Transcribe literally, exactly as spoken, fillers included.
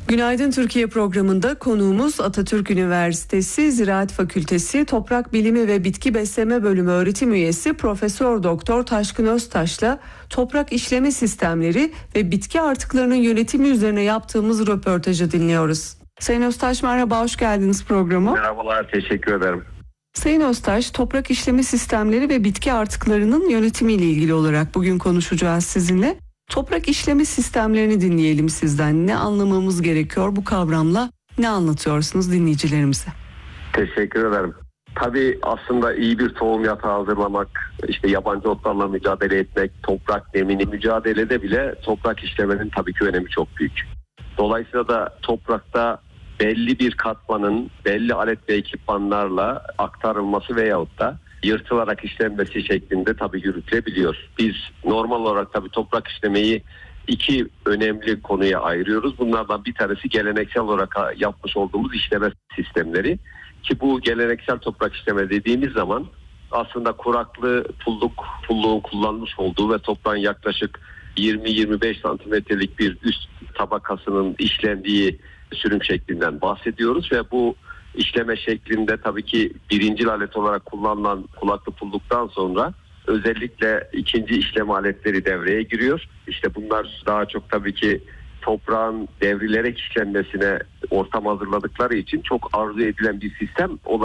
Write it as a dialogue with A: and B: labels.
A: Günaydın Türkiye programında konuğumuz Atatürk Üniversitesi Ziraat Fakültesi Toprak Bilimi ve Bitki Besleme Bölümü öğretim üyesi Profesör Doktor Taşkın Öztaş'la toprak işleme sistemleri ve bitki artıklarının yönetimi üzerine yaptığımız röportajı dinliyoruz. Sayın Öztaş merhaba, hoş geldiniz programa.
B: Merhabalar, teşekkür ederim.
A: Sayın Öztaş, toprak işleme sistemleri ve bitki artıklarının yönetimiyle ilgili olarak bugün konuşacağız sizinle. Toprak işleme sistemlerini dinleyelim sizden. Ne anlamamız gerekiyor bu kavramla? Ne anlatıyorsunuz dinleyicilerimize?
B: Teşekkür ederim. Tabii aslında iyi bir tohum yatağı hazırlamak, işte yabancı otlarla mücadele etmek, toprak nemini mücadelede bile toprak işlemenin tabii ki önemi çok büyük. Dolayısıyla da toprakta belli bir katmanın belli alet ve ekipmanlarla aktarılması veyahut da yırtılarak işlenmesi şeklinde tabii yürütülebiliyor. Biz normal olarak tabii toprak işlemeyi iki önemli konuya ayırıyoruz. Bunlardan bir tanesi geleneksel olarak yapmış olduğumuz işleme sistemleri. Ki bu geleneksel toprak işleme dediğimiz zaman aslında kuraklı pulluk, pulluğun kullanmış olduğu ve toprağın yaklaşık yirmi yirmi beş santimetrelik bir üst tabakasının işlendiği sürüm şeklinden bahsediyoruz ve bu işleme şeklinde tabii ki birinci alet olarak kullanılan kulaklı pulluktan sonra özellikle ikinci işlem aletleri devreye giriyor. İşte bunlar daha çok tabii ki toprağın devrilerek işlenmesine ortam hazırladıkları için çok arzu edilen bir sistem olarak